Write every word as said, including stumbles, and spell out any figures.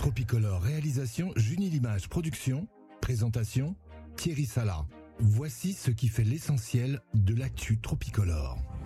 Tropicolore, réalisation Junie Limage, production, présentation Thierry Salat. Voici ce qui fait l'essentiel de l'actu Tropicolore.